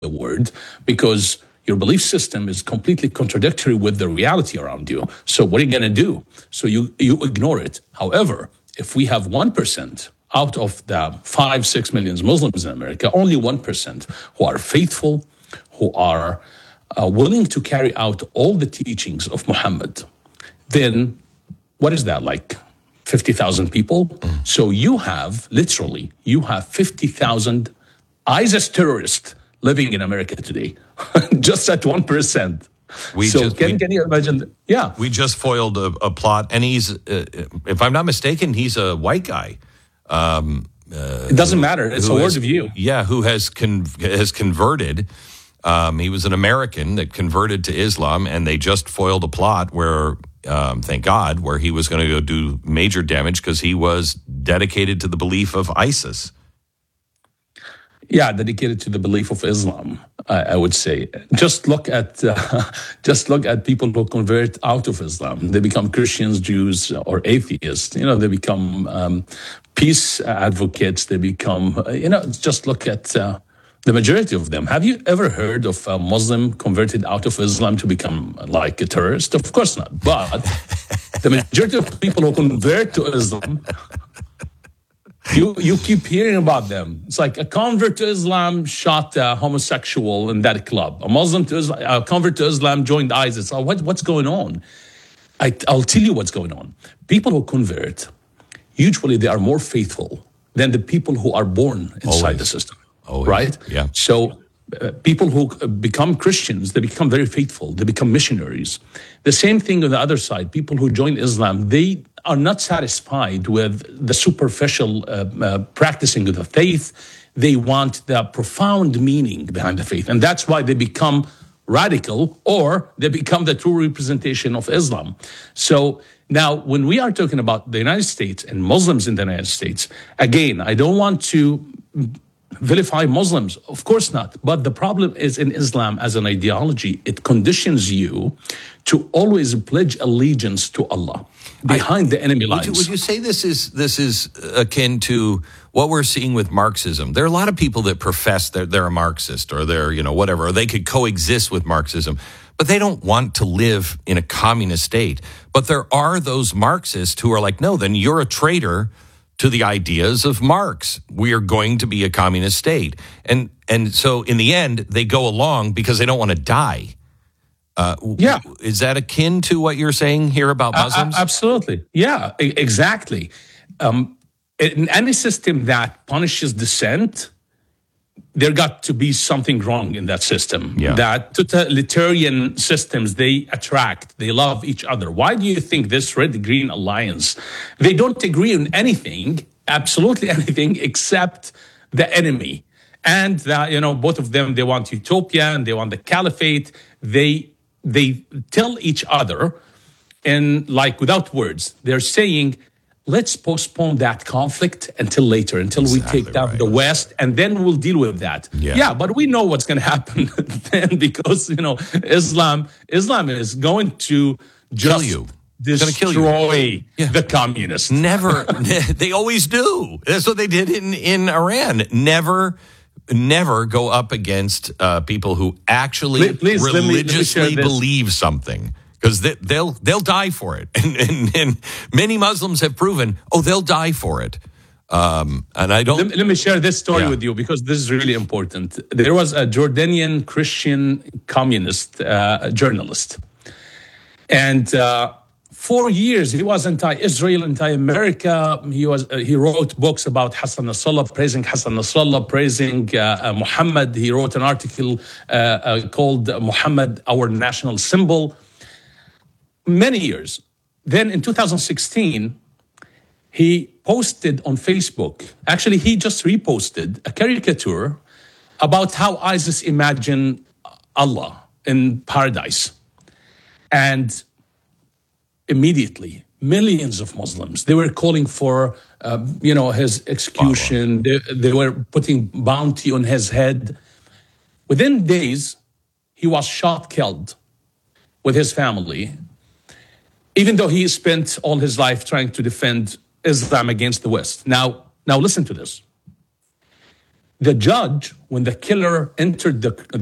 a word because your belief system is completely contradictory with the reality around you. So what are you going to do? So you ignore it. However, if we have 1% out of the 5-6 million Muslims in America, only 1% who are faithful, who are willing to carry out all the teachings of Muhammad, then what is that, like 50,000 people? So you have 50,000 ISIS terrorists living in America today, just at 1%. Can you imagine? Yeah. We just foiled a plot, and he's, if I'm not mistaken, he's a white guy. It doesn't matter. It's a word of view. Yeah, who has converted. He was an American that converted to Islam, and they just foiled a plot where, thank God, where he was going to go do major damage because he was dedicated to the belief of ISIS. Yeah, dedicated to the belief of Islam, I would say. Just look at people who convert out of Islam. They become Christians, Jews, or atheists. They become peace advocates. They become, just look at the majority of them. Have you ever heard of a Muslim converted out of Islam to become like a terrorist? Of course not. But the majority of people who convert to Islam, you keep hearing about them. It's like a convert to Islam shot a homosexual in that club. A convert to Islam joined ISIS. What's going on? I'll tell you what's going on. People who convert, usually they are more faithful than the people who are born inside the system. Always. Right? Yeah. So people who become Christians, they become very faithful. They become missionaries. The same thing on the other side. People who join Islam, they are not satisfied with the superficial practicing of the faith. They want the profound meaning behind the faith. And that's why they become radical, or they become the true representation of Islam. So now, when we are talking about the United States and Muslims in the United States, again, I don't want to vilify Muslims, of course not. But the problem is in Islam as an ideology, it conditions you to always pledge allegiance to Allah behind the enemy lines. Would you say this is akin to what we're seeing with Marxism? There are a lot of people that profess they're a Marxist or they're, whatever, or they could coexist with Marxism, but they don't want to live in a communist state. But there are those Marxists who are like, no, then you're a traitor to the ideas of Marx. We are going to be a communist state. And so in the end, they go along because they don't want to die. Is that akin to what you're saying here about Muslims? Absolutely. Yeah, exactly. In any system that punishes dissent, there got to be something wrong in that system. Yeah. That totalitarian systems, they love each other. Why do you think this red-green alliance, they don't agree on anything, absolutely anything, except the enemy. And both of them, they want utopia and they want the caliphate. They tell each other, and like without words, they're saying, let's postpone that conflict until later, until we take down the West, and then we'll deal with that. Yeah, but we know what's going to happen then, because Islam is going to kill you. Destroy the communists. Never. They always do. That's what they did in Iran. Never go up against people who actually religiously believe something. Because they'll die for it, and many Muslims have proven, they'll die for it. And I don't. Let me share this story with you, because this is really important. There was a Jordanian Christian communist journalist, and for years he was anti-Israel, anti-America. He wrote books about Hassan Nasrallah, praising Hassan Nasrallah, praising Muhammad. He wrote an article called "Muhammad, Our National Symbol." Many years. Then in 2016, he posted on Facebook, actually he just reposted a caricature about how ISIS imagine Allah in paradise. And immediately, millions of Muslims, they were calling for, his execution. They were putting bounty on his head. Within days, he was shot, killed with his family, even though he spent all his life trying to defend Islam against the West. Now listen to this. The judge, when the killer entered the